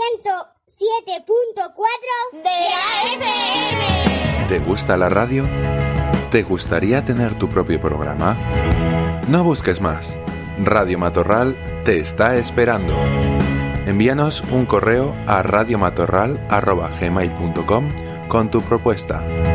107.4 de la FM. ¿Te gusta la radio? ¿Te gustaría tener tu propio programa? No busques más. Radio Matorral te está esperando. Envíanos un correo a radiomatorral@gmail.com con tu propuesta.